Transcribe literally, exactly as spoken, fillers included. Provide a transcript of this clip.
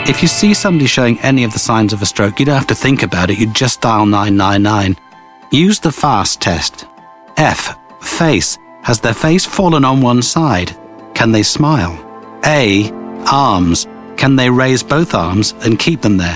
If you see somebody showing any of the signs of a stroke, you don't have to think about it. You just dial nine nine nine. Use the FAST test. F. Face. Has their face fallen on one side? Can they smile? A. Arms. Can they raise both arms and keep them there?